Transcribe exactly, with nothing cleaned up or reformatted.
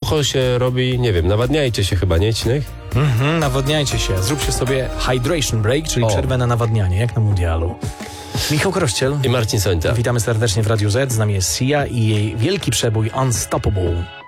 sucho się robi, nie wiem, nawadniajcie się chyba, nie, Cinek? Mhm, nawadniajcie się. Zróbcie sobie hydration break, czyli O. przerwę na nawadnianie, jak na mundialu. Michał Krościel. I Marcin Sońta. Witamy serdecznie w Radiu Z. Z nami jest Sia i jej wielki przebój Unstoppable.